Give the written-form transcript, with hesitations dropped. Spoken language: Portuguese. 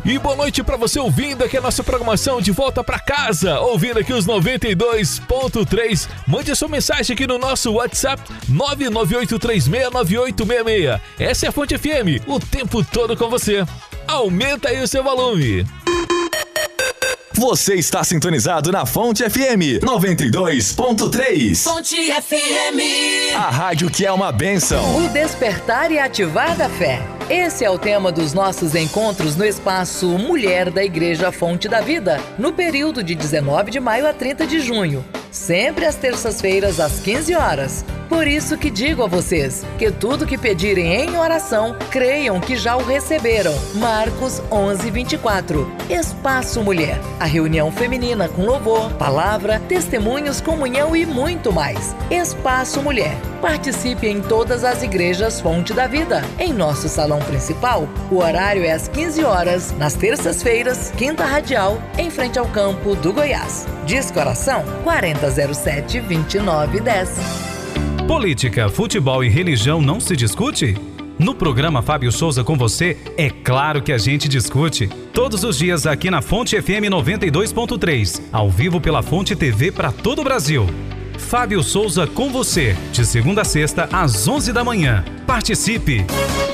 E boa noite pra você ouvindo aqui a nossa programação de volta pra casa, ouvindo aqui os 92.3. Mande a sua mensagem aqui no nosso WhatsApp 998369866. Essa é a Fonte FM, o tempo todo com você. Aumenta aí o seu volume. Você está sintonizado na Fonte FM 92.3. Fonte FM. A rádio que é uma bênção. O despertar e ativar da fé. Esse é o tema dos nossos encontros no espaço Mulher da Igreja Fonte da Vida, no período de 19 de maio a 30 de junho. Sempre às terças-feiras, às 15 horas. Por isso que digo a vocês, que tudo que pedirem em oração, creiam que já o receberam. Marcos 11:24. Espaço Mulher. A reunião feminina com louvor, palavra, testemunhos, comunhão e muito mais. Espaço Mulher. Participe em todas as igrejas Fonte da Vida. Em nosso salão principal, o horário é às 15 horas, nas terças-feiras, Quinta Radial, em frente ao campo do Goiás. Discoração 4007-2910. Política, futebol e religião não se discute? No programa Fábio Souza com você, é claro que a gente discute. Todos os dias aqui na Fonte FM 92.3, ao vivo pela Fonte TV para todo o Brasil. Fábio Souza com você, de segunda a sexta às 11 da manhã. Participe!